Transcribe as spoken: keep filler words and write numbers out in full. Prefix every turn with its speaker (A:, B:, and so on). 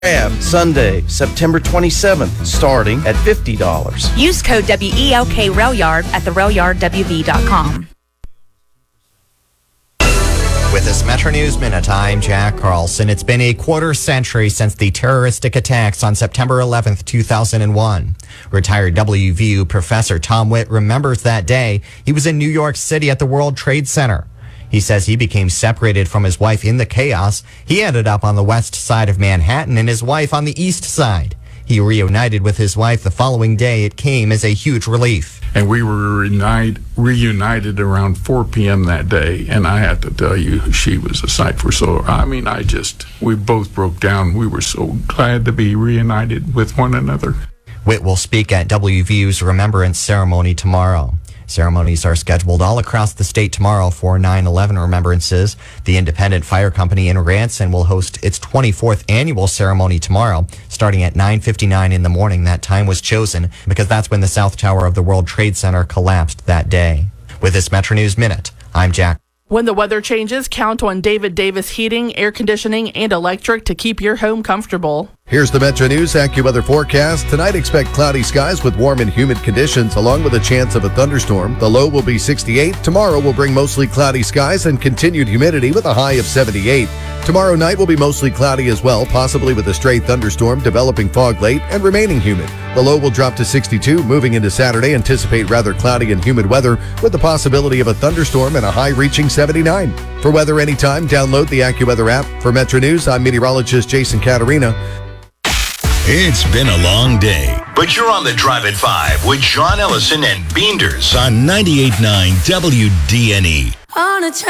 A: Crab Sunday, September twenty-seventh, starting at fifty dollars.
B: Use code W E L K RailYard at the rail yard w v dot com.
C: With this Metro News Minute, I'm Jack Carlson. It's been a quarter century since the terroristic attacks on September eleventh, two thousand one. Retired W V U professor Tom Witt remembers that day. He was in New York City at the World Trade Center. He says he became separated from his wife in the chaos. He ended up on the west side of Manhattan and his wife on the east side. He reunited with his wife the following day. It came as a huge relief.
D: And we were reunited, reunited around four p.m. that day, and I have to tell you, she was a sight for sore. I mean, I just, we both broke down. We were so glad to be reunited with one another.
C: Witt will speak at W V U's Remembrance Ceremony tomorrow. Ceremonies are scheduled all across the state tomorrow for nine eleven remembrances. The Independent Fire Company in Ranson will host its twenty-fourth annual ceremony tomorrow, starting at nine fifty-nine in the morning. That time was chosen because that's when the South Tower of the World Trade Center collapsed that day. With this Metro News Minute, I'm Jack.
E: When the weather changes, count on David Davis Heating, Air Conditioning, and Electric to keep your home comfortable.
F: Here's the Metro News AccuWeather forecast. Tonight, expect cloudy skies with warm and humid conditions, along with a chance of a thunderstorm. The low will be sixty-eight. Tomorrow will bring mostly cloudy skies and continued humidity with a high of seventy-eight. Tomorrow night will be mostly cloudy as well, possibly with a stray thunderstorm, developing fog late and remaining humid. The low will drop to sixty-two. Moving into Saturday, anticipate rather cloudy and humid weather with the possibility of a thunderstorm and a high reaching seventy-nine. For weather anytime, download the AccuWeather app. For Metro News, I'm meteorologist Jason Caterina.
G: It's been a long day, but you're on the Drive at five with John Ellison and Beenders on ninety-eight point nine W D N E.
H: On a